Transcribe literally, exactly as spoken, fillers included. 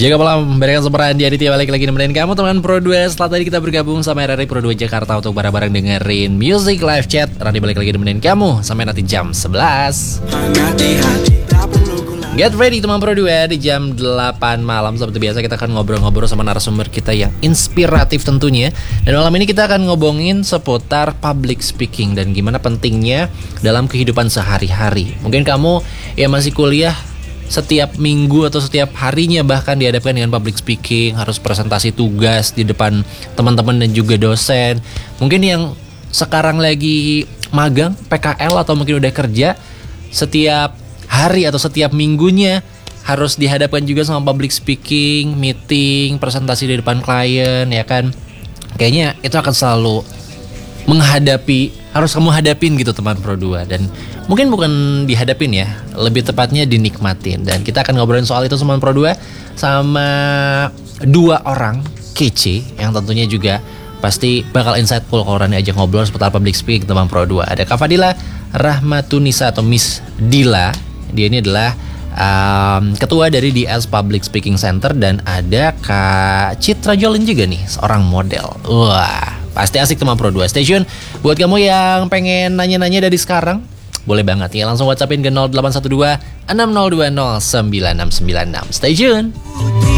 Jaga malam, berikan seperan di Aditya balik lagi nemenin kamu teman Pro dua. Setelah tadi kita bergabung sama R R I Pro dua Jakarta untuk bareng-bareng dengerin Music Live Chat. Rani balik lagi nemenin kamu sampai nanti jam sebelas. Get ready teman Pro dua di jam delapan malam. Seperti biasa kita akan ngobrol-ngobrol sama narasumber kita yang inspiratif tentunya. Dan malam ini kita akan ngobongin seputar public speaking dan gimana pentingnya dalam kehidupan sehari-hari. Mungkin kamu yang masih kuliah setiap minggu atau setiap harinya bahkan dihadapkan dengan public speaking, harus presentasi tugas di depan teman-teman dan juga dosen. Mungkin yang sekarang lagi magang, P K L atau mungkin udah kerja, setiap hari atau setiap minggunya harus dihadapkan juga sama public speaking, meeting, presentasi di depan klien, ya kan. Kayaknya itu akan selalu menghadapi, harus kamu hadapin gitu teman Pro dua. Dan mungkin bukan dihadapin ya, lebih tepatnya dinikmatin. Dan kita akan ngobrolin soal itu teman Pro dua sama dua orang kece yang tentunya juga pasti bakal insightful kalau Rani ajak ngobrol seputar public speaking teman Pro dua. Ada Kak Fadila Rahmatunisa atau Miss Dila. Dia ini adalah um, ketua dari D S Public Speaking Center. Dan ada Kak Citra Jolin juga nih, seorang model. Wah, pasti asik teman Pro dua. Stay tune. Buat kamu yang pengen nanya-nanya dari sekarang, boleh banget ya, langsung WhatsAppin ke nol delapan satu dua enam nol dua nol sembilan enam sembilan enam. Stay tune.